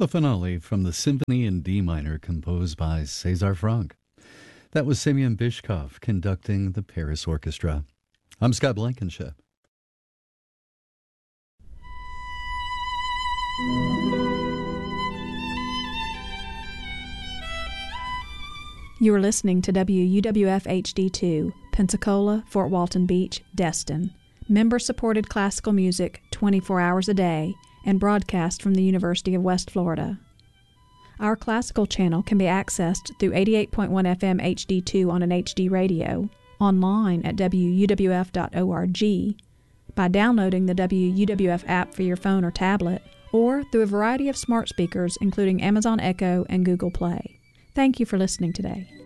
The finale from the Symphony in D minor composed by César Franck. That was Semyon Bychkov conducting the Paris Orchestra. I'm Scott Blankenship. You are listening to WUWF HD2, Pensacola, Fort Walton Beach, Destin. Member-supported classical music 24 hours a day and broadcast from the University of West Florida. Our classical channel can be accessed through 88.1 FM HD2 on an HD radio, online at wuwf.org, by downloading the WUWF app for your phone or tablet, or through a variety of smart speakers including Amazon Echo and Google Play. Thank you for listening today.